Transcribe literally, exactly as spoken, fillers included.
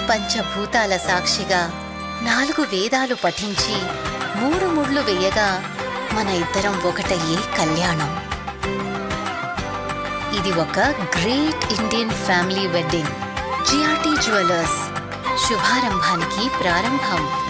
పంచభూతాల సాక్షిగా నాలుగు వేదాలు పఠించి మూడు ముళ్ళు వేయగా మన ఇద్దరం ఒకటయ్యే కళ్యాణం. ఇది ఒక great Indian family wedding. GRT jewellers, శుభారంభానికి ప్రారంభం.